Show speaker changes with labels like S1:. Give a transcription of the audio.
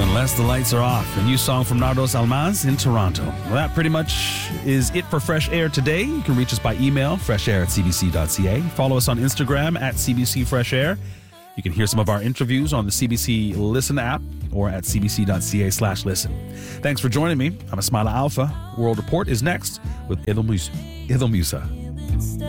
S1: Unless the Lights Are Off, a new song from Nardos Almaz in Toronto. Well, that pretty much is it for Fresh Air today. You can reach us by email, freshair@cbc.ca. Follow us on Instagram @CBC Fresh Air. You can hear some of our interviews on the CBC Listen app or at cbc.ca/listen. Thanks for joining me. I'm Ismaila Alfa. World Report is next with Idil Musa.